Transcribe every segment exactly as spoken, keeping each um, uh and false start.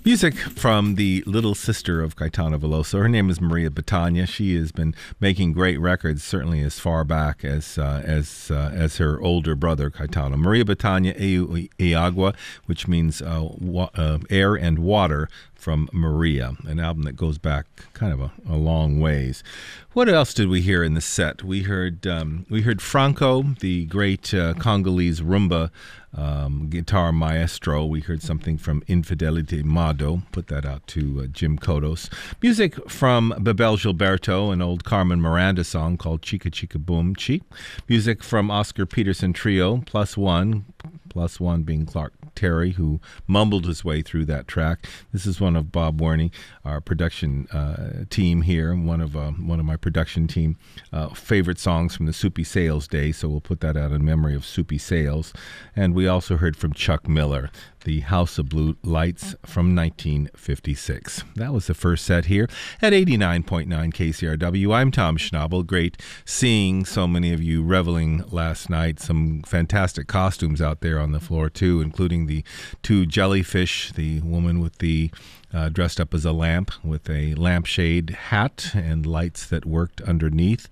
Music from the little sister of Caetano Veloso. Her name is Maria Bethânia. She has been making great records, certainly as far back as uh, as uh, as her older brother Caetano. Maria Bethânia Eu e Agua, which means uh, wa- uh, air and water, from Maria, an album that goes back kind of a, a long ways. What else did we hear in the set? We heard um, we heard Franco, the great uh, Congolese rumba um, guitar maestro. We heard something from Infidelity Mado. Put that out to uh, Jim Kodos. Music from Bebel Gilberto, an old Carmen Miranda song called Chica Chica Boom Chi. Music from Oscar Peterson Trio, Plus One. Plus One being Clark Terry, who mumbled his way through that track. This is one of Bob Warney, our production uh, team here, one of uh, one of my production team uh, favorite songs from the Soupy Sales days, so we'll put that out in memory of Soupy Sales. And we also heard from Chuck Miller, the House of Blue Lights from nineteen fifty-six. That was the first set here at eighty-nine point nine K C R W. I'm Tom Schnabel. Great seeing so many of you reveling last night. Some fantastic costumes out there on the floor, too, including the two jellyfish, the woman with the uh, dressed up as a lamp with a lampshade hat and lights that worked underneath.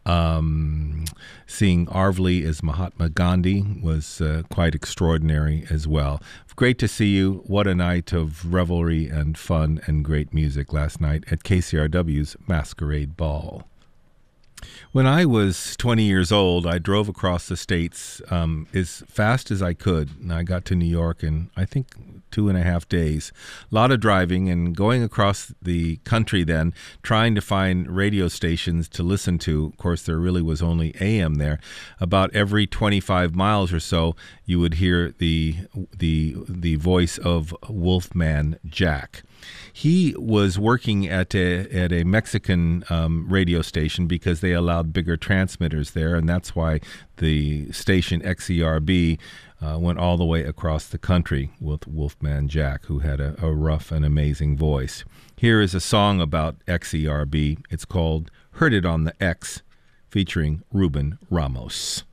Um, seeing Arvely as Mahatma Gandhi was uh, quite extraordinary as well. Great to see you. What a night of revelry and fun and great music last night at K C R W's Masquerade Ball. When I was twenty years old, I drove across the states um, as fast as I could, and I got to New York in, I think, two and a half days. A lot of driving and going across the country then, trying to find radio stations to listen to. Of course, there really was only A M there. About every twenty-five miles or so, you would hear the the the voice of Wolfman Jack. He was working at a at a Mexican um, radio station because they allowed bigger transmitters there, and that's why the station X E R B uh, went all the way across the country with Wolfman Jack, who had a, a rough and amazing voice. Here is a song about X E R B. It's called "Heard It on the X," featuring Ruben Ramos.